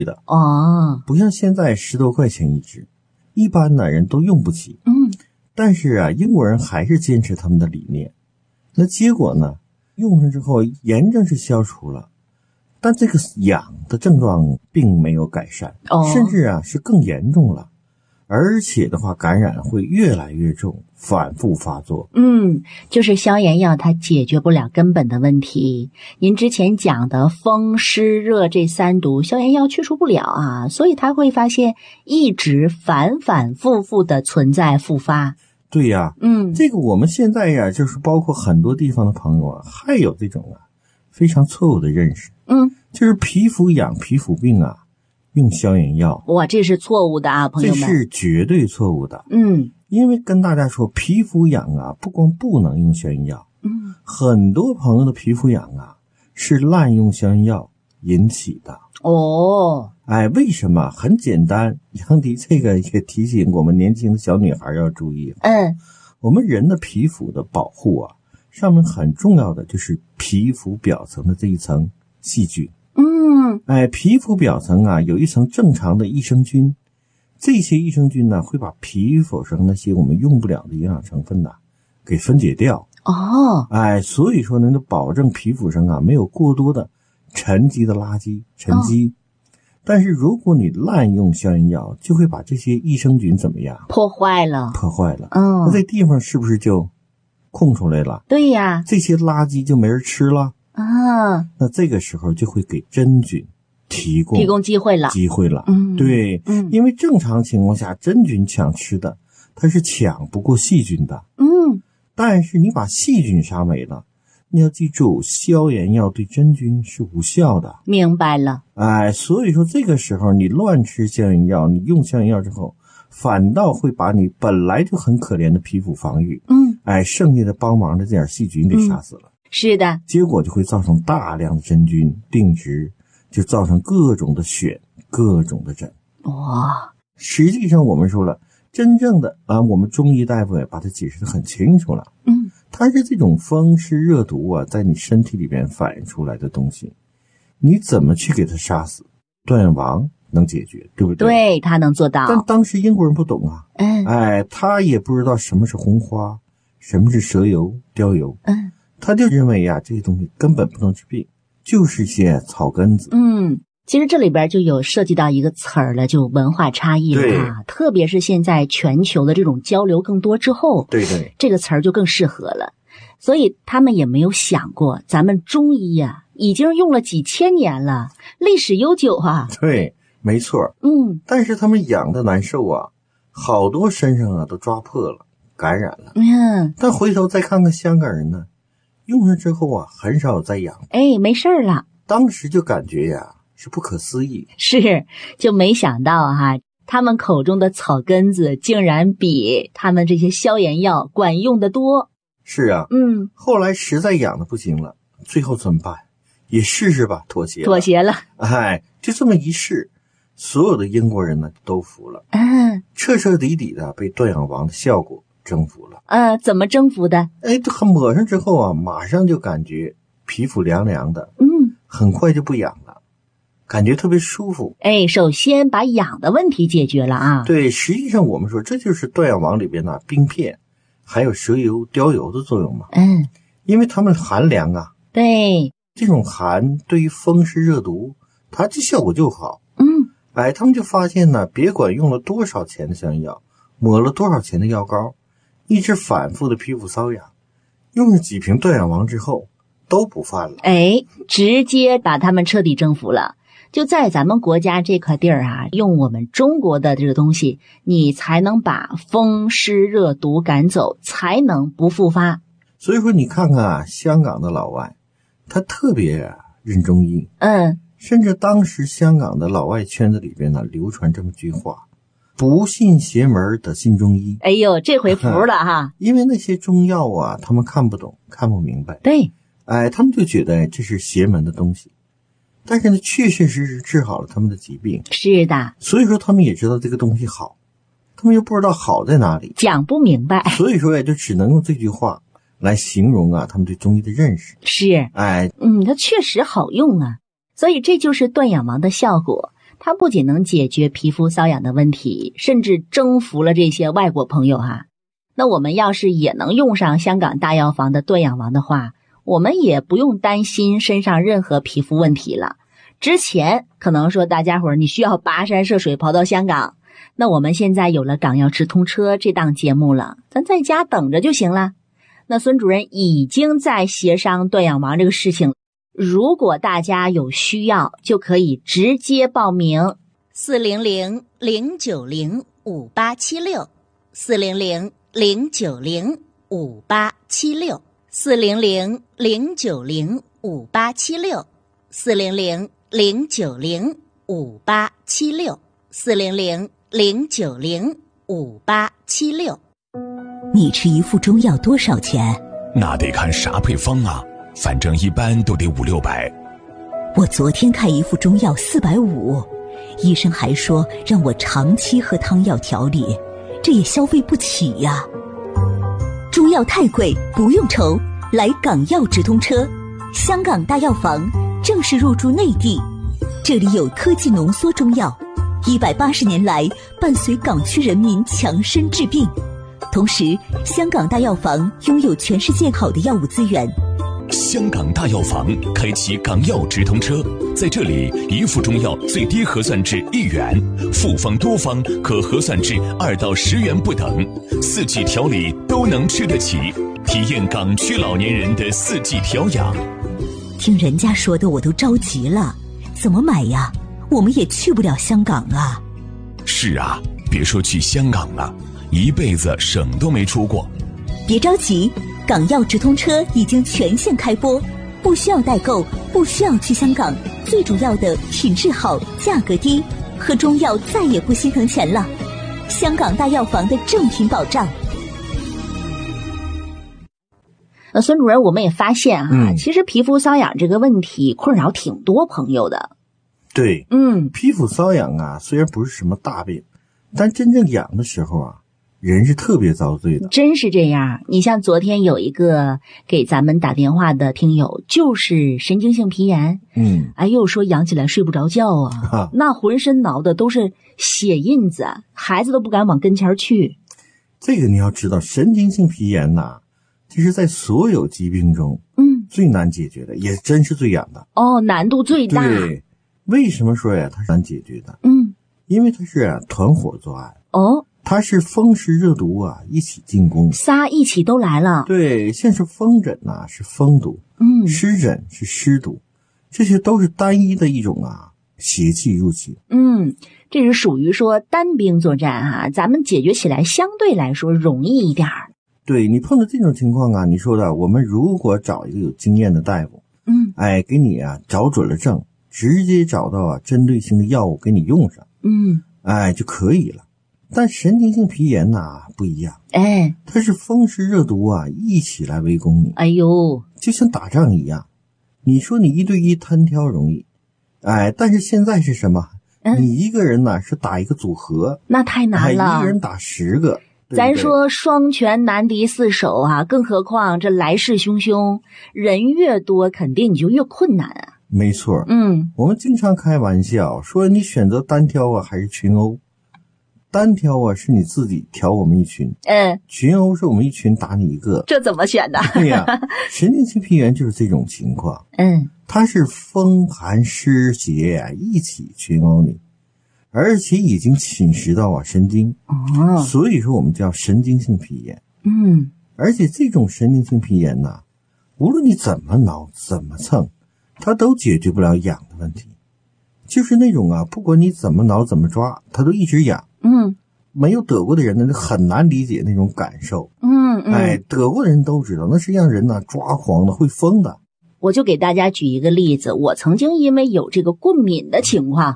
哦， 不像现在10多块钱一支，一般的人都用不起。但是啊，英国人还是坚持他们的理念。那结果呢，用上之后炎症是消除了，但这个痒的症状并没有改善，甚至啊是更严重了。而且的话，感染会越来越重，反复发作。 就是消炎药它解决不了根本的问题。您之前讲的风湿热这3毒，消炎药去除不了啊，所以它会发现一直反反复复的存在复发。 对呀，这个我们现在呀，就是包括很多地方的朋友啊，还有这种非常错误的认识。就是皮肤痒、皮肤病啊，用消炎药， 哇，这是错误的啊，朋友们， 这是绝对错误的。因为跟大家说，皮肤痒啊，不光不能用消炎药，很多朋友的皮肤痒啊，是滥用消炎药引起的。为什么？很简单，杨迪这个也提醒我们年轻的小女孩要注意。我们人的皮肤的保护啊，上面很重要的就是皮肤表层的这一层细菌。皮肤表层啊有一层正常的益生菌，这些益生菌呢会把皮肤上那些我们用不了的营养成分给分解掉。所以说能够保证皮肤上啊没有过多的沉积的垃圾沉积。但是如果你滥用消炎药，就会把这些益生菌怎么样？破坏了。那这地方是不是就空出来了？ 对呀， 这些垃圾就没人吃了。那这个时候就会给真菌提供机会了。对，因为正常情况下真菌抢吃的，它是抢不过细菌的。但是你把细菌杀没了，你要记住，消炎药对真菌是无效的。 明白了。 所以说这个时候你乱吃消炎药，你用消炎药之后，反倒会把你本来就很可怜的皮肤防御，剩下的帮忙的这点细菌给杀死了。 是的， 结果就会造成大量的真菌定植，就造成各种的癣，各种的疹。实际上我们说了，真正的我们中医大夫也把它解释得很清楚了。它是这种风湿热毒啊，在你身体里边反映出来的东西，你怎么去给它杀死？断氧王能解决，对不对？ 对，他能做到。 但当时英国人不懂啊，他也不知道什么是红花，什么是蛇油、貂油，他就认为这些东西根本不能治病，就是一些草根子。 其实这里边就有涉及到一个词儿了，就文化差异了啊。特别是现在全球的这种交流更多之后，这个词儿就更适合了。所以他们也没有想过，咱们中医已经用了几千年了，历史悠久啊。 对，没错。但是他们养的难受啊，好多身上都抓破了，感染了。但回头再看看香港人呢，用上之后很少有再养。 没事了。 当时就感觉是不可思议， 是，就没想到他们口中的草根子竟然比他们这些消炎药管用得多。 是啊，后来实在养的不行了，最后怎么办？也试试吧，妥协了。就这么一试，所有的英国人呢都服了，彻彻底底的被断氧王的效果征服了。 怎么征服的？ 他抹上之后马上就感觉皮肤凉凉的，很快就不痒了，感觉特别舒服。 首先把痒的问题解决了啊。 对，实际上我们说这就是断氧王里边的冰片还有蛇油、貂油的作用嘛。因为它们寒凉啊。 对， 这种寒对于风湿热毒，它这效果就好。他们就发现呢，别管用了多少钱的消炎药，抹了多少钱的药膏，一直反复的皮肤瘙痒，用了几瓶断氧王之后都不犯了。 直接把他们彻底征服了。就在咱们国家这块地儿用我们中国的这个东西，你才能把风湿热毒赶走，才能不复发。 所以说你看看香港的老外，他特别认中医。甚至当时香港的老外圈子里边呢，流传这么句话：不信邪门得信中医。 这回服了哈。 因为那些中药他们看不懂，看不明白。 对， 他们就觉得这是邪门的东西。但是呢，确确实实治好了他们的疾病。 是的。 所以说他们也知道这个东西好，他们又不知道好在哪里， 讲不明白。 所以说就只能用这句话来形容他们对中医的认识。 是。它确实好用啊。所以这就是断氧王的效果， 它不仅能解决皮肤瘙痒的问题，甚至征服了这些外国朋友哈。那我们要是也能用上香港大药房的断痒王的话，我们也不用担心身上任何皮肤问题了。之前可能说大家伙儿你需要跋山涉水跑到香港，那我们现在有了港药直通车这档节目了，咱在家等着就行了。那孙主任已经在协商断痒王这个事情，如果大家有需要就可以直接报名400-090-5876 400-090-5876 400-090-5876 400-090-5876 400-090-5876。 你吃一副中药多少钱？ 那得看啥配方啊，反正一般都得500-600。 我昨天开一副中药450，医生还说让我长期喝汤药调理，这也消费不起呀。中药太贵不用愁，来港药直通车，香港大药房正式入驻内地，这里有科技浓缩中药，180年来伴随港区人民强身治病。同时，香港大药房拥有全世界好的药物资源。 香港大药房开启港药直通车，在这里一副中药最低核算至1元，复方多方可核算至2到10元不等，4季调理都能吃得起，体验港区老年人的4季调养。 听人家说的我都着急了，怎么买呀？我们也去不了香港啊。 是啊，别说去香港了，一辈子省都没出过。 别着急，港药直通车已经全线开播，不需要代购，不需要去香港，最主要的品质好，价格低，喝中药再也不心疼钱了。香港大药房的正品保障。 孙主任，我们也发现其实皮肤瘙痒这个问题困扰挺多朋友的。 对，皮肤瘙痒啊，虽然不是什么大病，但真正痒的时候啊，人是特别遭罪的。 真是这样。你像昨天有一个给咱们打电话的听友，就是神经性皮炎，哎呦，说痒起来睡不着觉啊，那浑身挠的都是血印子，孩子都不敢往跟前去。 这个你要知道，神经性皮炎呐，这是在所有疾病中最难解决的，也真是最痒的。 难度最大。 对，为什么说呀它是难解决的？因为它是团伙作案。它是风湿热毒啊一起进攻， 仨一起都来了。 对，像是风疹啊是风毒，湿疹是湿毒，这些都是单一的一种邪气入侵。 这是属于说单兵作战咱们解决起来相对来说容易一点。 对，你碰到这种情况你说的，我们如果找一个有经验的大夫，给你找准了症，直接找到针对性的药物给你用上，就可以了。但神经性皮炎不一样，它是风湿热毒一起来围攻你。 哎呦， 就像打仗一样，你说你1对1单挑容易，但是现在是什么？你一个人是打一个组合， 那太难了。 一个人打10个，对不对？ 咱说双拳难敌4手更何况这来势汹汹，人越多肯定你就越困难啊。 没错，我们经常开玩笑说，你选择单挑还是群殴？单挑是你自己挑我们一群，群殴是我们一群打你一个。 这怎么选的？ 对呀，神经性皮炎就是这种情况。它是风寒湿邪一起群殴你，而且已经侵蚀到神经，所以说我们叫神经性皮炎。而且这种神经性皮炎无论你怎么挠怎么蹭，它都解决不了痒的问题。就是那种不管你怎么挠怎么抓，它都一直痒。没有得过的人呢，很难理解那种感受。得过的人都知道，那是让人抓狂的，会疯的。 我就给大家举一个例子，我曾经因为有这个过敏的情况，